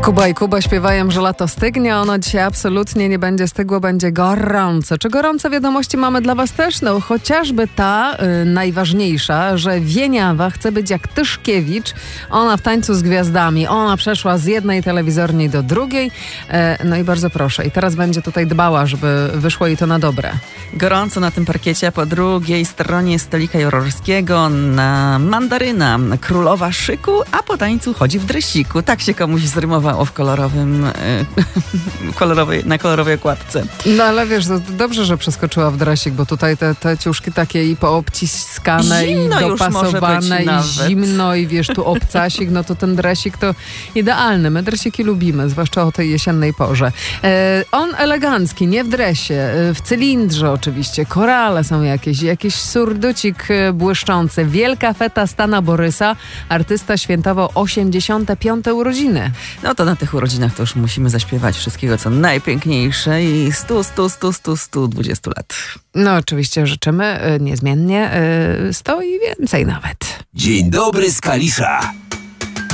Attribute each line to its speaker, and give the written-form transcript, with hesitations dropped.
Speaker 1: Kuba i Kuba śpiewają, że lato stygnie. Ono dzisiaj absolutnie nie będzie stygło, będzie gorąco. Czy gorące wiadomości mamy dla was też? No chociażby ta najważniejsza, że Wieniawa chce być jak Tyszkiewicz. Ona w Tańcu z Gwiazdami. Ona przeszła z jednej telewizorni do drugiej. No i bardzo proszę. I teraz będzie tutaj dbała, żeby wyszło jej to na dobre.
Speaker 2: Gorąco na tym parkiecie, po drugiej stronie stolika jurorskiego na mandaryna, królowa szyku, a po tańcu chodzi w dresiku. Tak się komuś zrymowało w na kolorowej okładce.
Speaker 1: No ale wiesz, to dobrze, że przeskoczyła w dresik, bo tutaj te ciuszki takie i poobciskane
Speaker 2: zimno
Speaker 1: i dopasowane i zimno i wiesz, tu obcasik, no to ten dresik to idealny. My dresiki lubimy, zwłaszcza o tej jesiennej porze. On elegancki, nie w dresie, w cylindrze oczywiście, korale są jakiś surducik błyszczący, wielka feta Stana Borysa, artysta świętował 85. urodziny.
Speaker 2: No to na tych urodzinach to już musimy zaśpiewać wszystkiego, co najpiękniejsze i 120 lat.
Speaker 1: No oczywiście życzymy niezmiennie 100 i więcej nawet.
Speaker 3: Dzień dobry z Kalisza.